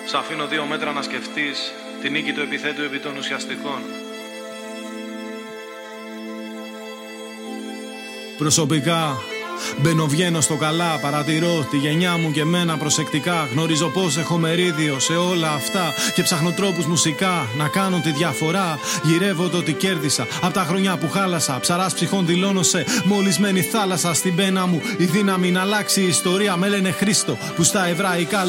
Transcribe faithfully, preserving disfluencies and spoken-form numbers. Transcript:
Σ' αφήνω δύο μέτρα να σκεφτείς τη νίκη του επιθέτου επί των ουσιαστικών. Προσωπικά μπαίνω βγαίνω στο καλά, παρατηρώ τη γενιά μου και μένα προσεκτικά. Γνωρίζω πως έχω μερίδιο σε όλα αυτά και ψάχνω τρόπους μουσικά να κάνω τη διαφορά. Γυρεύω το τι κέρδισα απ' τα χρόνια που χάλασα. Ψαράς ψυχών δηλώνω σε μολυσμένη θάλασσα. Στην πένα μου η δύναμη να αλλάξει η ιστορία. Με λένε Χρήστο που στα εβραϊκά